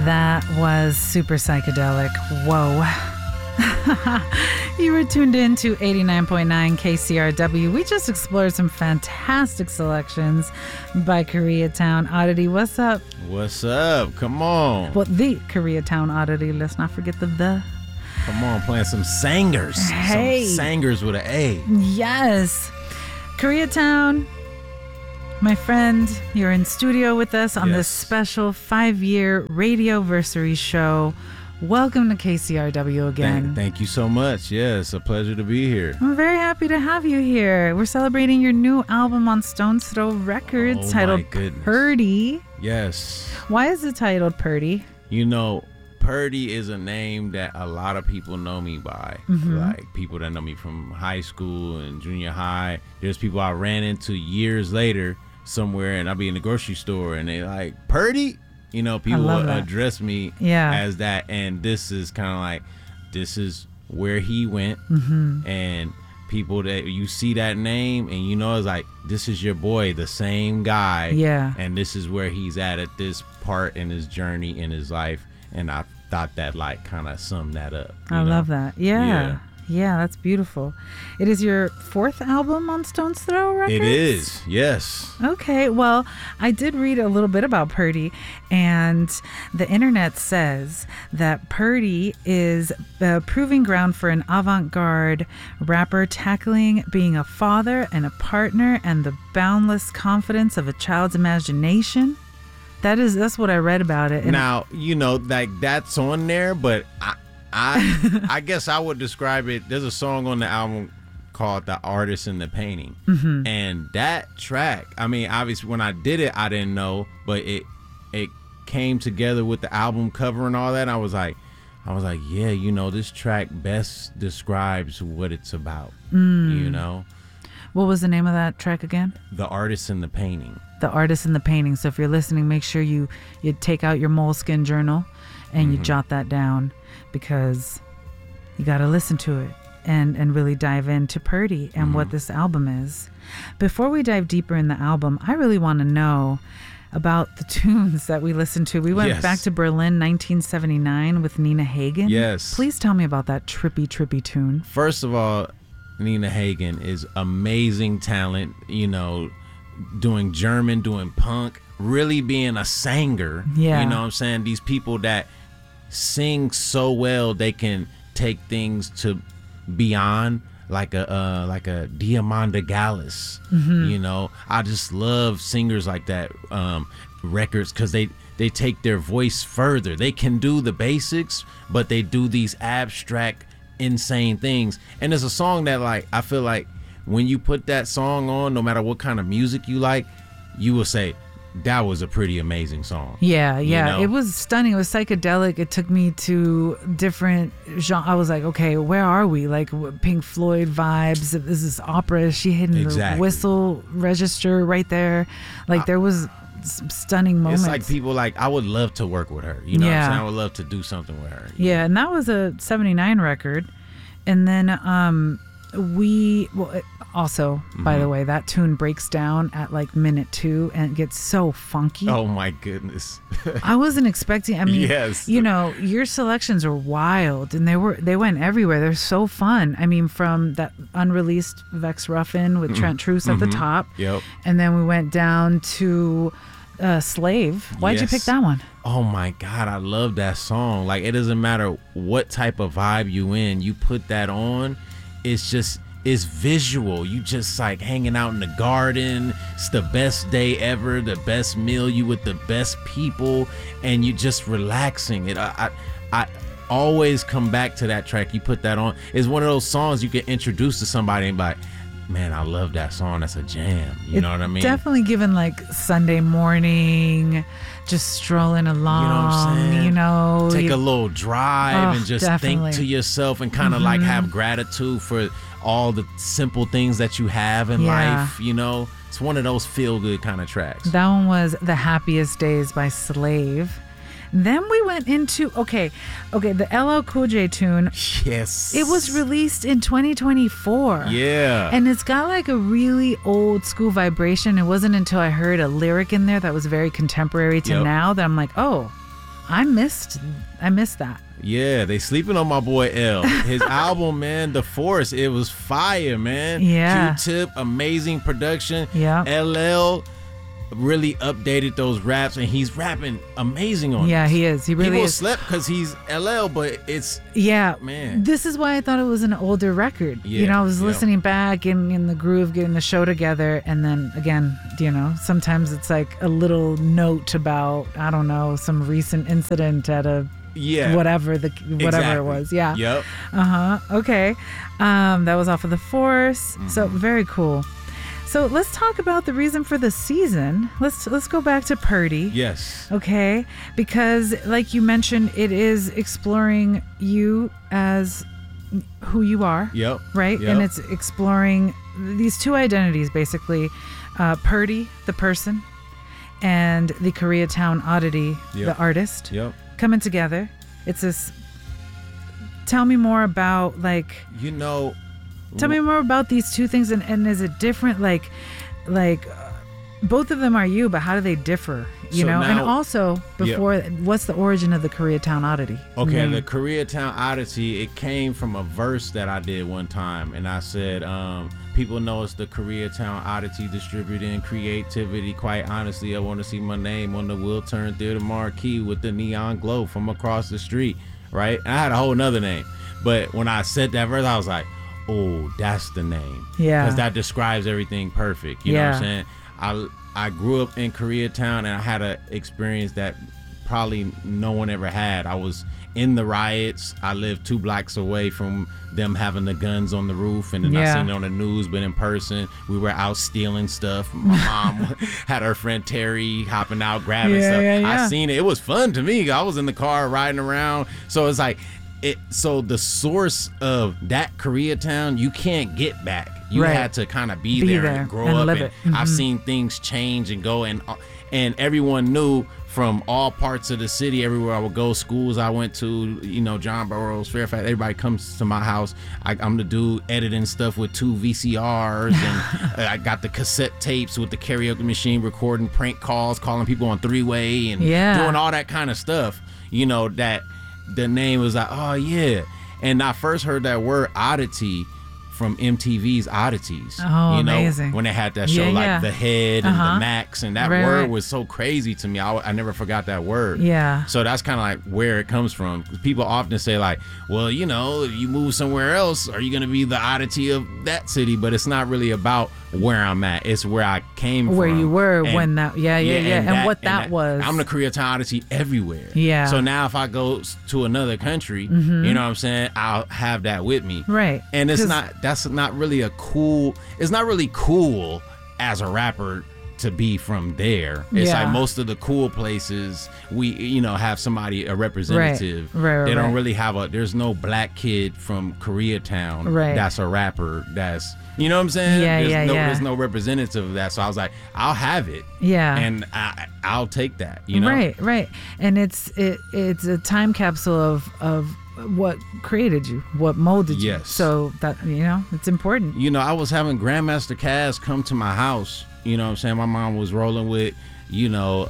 That was super psychedelic. Whoa. You were tuned in to 89.9 KCRW. We just explored some fantastic selections by Koreatown Oddity. What's up? What's up? Come on. Well, the Koreatown Oddity. Let's not forget the. Come on, playing some sangers. Hey. Some sangers with an A. Yes. Koreatown, my friend, you're in studio with us on this special 5-year radioversary show. Welcome to KCRW again. Thank you so much. Yeah, it's a pleasure to be here. I'm very happy to have you here. We're celebrating your new album on Stones Throw Records titled Purdy. Yes. Why is it titled Purdy? You know, Purdy is a name that a lot of people know me by. Mm-hmm. Like people that know me from high school and junior high. There's people I ran into years later somewhere, and I'll be in the grocery store and they like, Purdy? You know, people will address me as that, and this is kind of like, this is where he went, and people that you see that name, and you know, it's like, this is your boy, the same guy, and this is where he's at this part in his journey in his life, and I thought that like kind of summed that up. I love that. Yeah, that's beautiful. It is your 4th album on Stones Throw Records? It is, yes. Okay, well, I did read a little bit about Purdy, and the internet says that Purdy is a proving ground for an avant-garde rapper tackling being a father and a partner and the boundless confidence of a child's imagination. That's what I read about it. Now, you know, like that's on there, but I guess I would describe it. There's a song on the album called The Artist in the Painting. And that track, I mean, obviously when I did it, I didn't know, but it came together with the album cover and all that. I was like, yeah, you know, this track best describes what it's about, you know? What was the name of that track again? The Artist in the Painting. The Artist in the Painting. So if you're listening, make sure you take out your Moleskine journal and you jot that down, because you got to listen to it and really dive into Purdy and what this album is. Before we dive deeper in the album, I really want to know about the tunes that we listened to. We went back to Berlin 1979 with Nina Hagen. Yes. Please tell me about that trippy tune. First of all, Nina Hagen is amazing talent, you know, doing German, doing punk, really being a singer. Yeah. You know what I'm saying? These people that sing so well, they can take things to beyond, like a Diamanda Gallis. You know, I just love singers like that, records, because they take their voice further. They can do the basics, but they do these abstract, insane things. And there's a song that, like, I feel like when you put that song on, no matter what kind of music you like, you will say, that was a pretty amazing song. Yeah. You know? It was stunning. It was psychedelic. It took me to different genres. I was like, okay, where are we? Like Pink Floyd vibes. This is opera. She hitting the whistle register right there. Like there was some stunning moments. It's like people like, I would love to work with her. You know what I'm saying? I would love to do something with her. Yeah, and that was a 79 record. And then also, by the way, that tune breaks down at like minute 2 and gets so funky. Oh my goodness. I wasn't expecting. I mean, you know, your selections are wild, and they went everywhere. They're so fun. I mean, from that unreleased Vex Ruffin with Trent Truce at the top. Yep. And then we went down to Slave. Why'd you pick that one? Oh my God, I love that song. Like, it doesn't matter what type of vibe you in, you put that on, it's visual. You just like hanging out in the garden. It's the best day ever, the best meal, you with the best people, and you just relaxing. I always come back to that track. You put that on. It's one of those songs you can introduce to somebody and be like, man, I love that song. That's a jam. You know what I mean? Definitely given like Sunday morning, just strolling along. You know what I'm saying? You know, take a little drive and just think to yourself and kind of like have gratitude for all the simple things that you have in life. You know, it's one of those feel good kind of tracks. That one was The Happiest Days by Slave. Then we went into, okay, the LL Cool J tune. Yes. It was released in 2024. Yeah. And it's got like a really old school vibration. It wasn't until I heard a lyric in there that was very contemporary to now that I'm like, oh, I missed that. Yeah, they sleeping on my boy L. His album, man, The Force, it was fire, man. Yeah. Q-Tip, amazing production. Yeah. LL really updated those raps, and he's rapping amazing on Yeah, this. he is. He really People is. slept because he's LL, but it's Yeah, man. This is why I thought it was an older record. Yeah, You know, I was yeah. listening back in the groove, getting the show together, and then again, you know, sometimes it's like a little note about, I don't know, some recent incident at a whatever exactly. it was. Yeah. Yep. Okay. That was off of The Force. So very cool. So let's talk about the reason for the season. Let's go back to Purdy. Yes. Okay, because like you mentioned, it is exploring you as who you are. Yep. Right? Yep. And it's exploring these two identities, basically. Purdy, the person, and the Koreatown Oddity, the artist, coming together. It's this... Tell me more about, like... You know... Tell me more about these two things, and is it different? Like, both of them are you, but how do they differ? You know, and also before, what's the origin of the Koreatown Oddity? Okay, the Koreatown Oddity, it came from a verse that I did one time, and I said, people know it's the Koreatown Oddity, distributing creativity. Quite honestly, I want to see my name on the wheel turn through the marquee with the neon glow from across the street, right? And I had a whole nother name, but when I said that verse, I was like, oh, that's the name. Yeah. Because that describes everything perfect. You know what I'm saying? I grew up in Koreatown, and I had an experience that probably no one ever had. I was in the riots. I lived 2 blocks away from them having the guns on the roof, and then I seen it on the news, but in person, we were out stealing stuff. My mom had her friend Terry hopping out, grabbing stuff. I seen it. It was fun to me. I was in the car riding around. So it's like, so the source of that Koreatown, you can't get back. You had to kind of be there and grow up. Live and it. I've seen things change and go, and everyone knew from all parts of the city, everywhere I would go, schools I went to, you know, John Burroughs, Fairfax, everybody comes to my house. I'm the dude editing stuff with 2 VCRs, and I got the cassette tapes with the karaoke machine, recording prank calls, calling people on 3-way, and doing all that kind of stuff. You know, that the name was like, oh yeah. And I first heard that word oddity from MTV's Oddities. Oh, you know, amazing. when they had that show like The Head and The Max, and that word was so crazy to me. I never forgot that word. Yeah. So that's kind of like where it comes from. People often say like, well, you know, if you move somewhere else, are you going to be the oddity of that city? But it's not really about where I'm at. It's where I came from. Where you were and, when that, and what that was. I'm the Koreatown Oddity everywhere. Yeah. So now if I go to another country, you know what I'm saying, I'll have that with me. Right. And that's not really it's not really cool as a rapper to be from there. It's like most of the cool places, we, you know, have somebody, a representative. Right. They don't really have there's no black kid from Koreatown that's a rapper, that's, you know what I'm saying? There's no representative of that. So I was like, I'll have it. Yeah. And I'll take that, you know? Right. And it's a time capsule of what created you, what molded you. Yes. So that, you know, it's important. You know, I was having Grandmaster Caz come to my house. You know what I'm saying? My mom was rolling with, you know,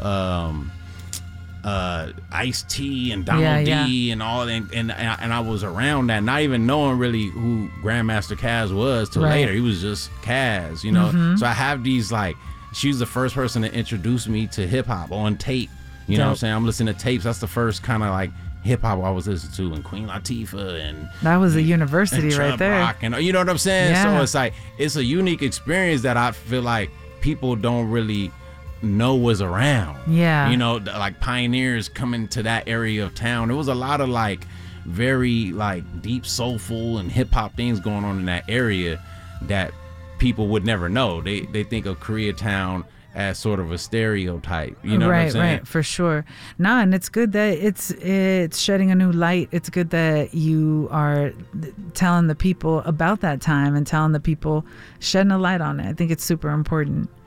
Ice-T and Donald D and all that, and I was around that, not even knowing really who Grandmaster Caz was till later. He was just Caz, you know. So I have these, like, she was the first person to introduce me to hip hop on tape. You know what I'm saying? I'm listening to tapes. That's the first kind of like hip hop I was listening to, and Queen Latifah, and that was a university right there. Rock, and you know what I'm saying? So it's like, it's a unique experience that I feel like people don't really know was around. Yeah. You know, like pioneers coming to that area of town. There was a lot of like very like deep soulful and hip hop things going on in that area that people would never know. They think of Koreatown as sort of a stereotype, you know what I'm saying? Right, for sure. Nah, and it's good that it's shedding a new light. It's good that you are telling the people about that time and telling the people, shedding a light on it. I think it's super important.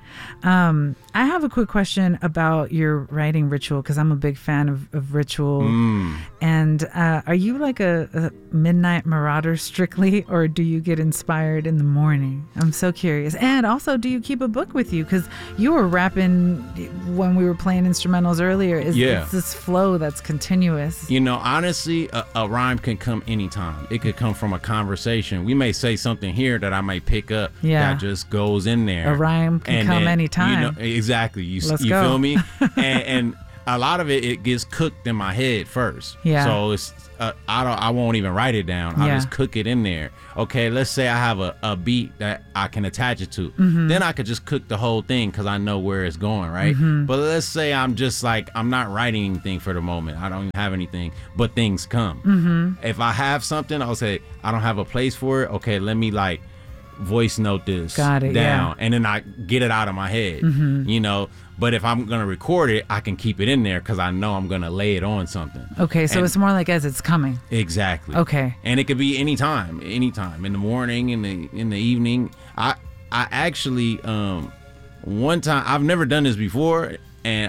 I have a quick question about your writing ritual, because I'm a big fan of ritual. And are you like a midnight marauder strictly, or do you get inspired in the morning? I'm so curious. And also, do you keep a book with you? Because you were rapping when we were playing instrumentals earlier. It's this flow that's continuous. You know, honestly, a rhyme can come anytime. It could come from a conversation. We may say something here that I might pick up that just goes in there. A rhyme can come anytime. You know, exactly. You Let's go. Feel me? and a lot of it gets cooked in my head first. Yeah. So it's I won't even write it down. I'll just cook it in there. Okay, let's say I have a beat that I can attach it to. Then I could just cook the whole thing because I know where it's going, right? But let's say I'm just like, I'm not writing anything for the moment. I don't even have anything, but things come. If I have something, I'll say, I don't have a place for it. Okay, let me like voice note this down, and then I get it out of my head, you know. But if I'm gonna record it, I can keep it in there because I know I'm gonna lay it on something. Okay, so it's more like as it's coming. Exactly. Okay. And it could be anytime in the morning, in the evening. I actually one time, I've never done this before,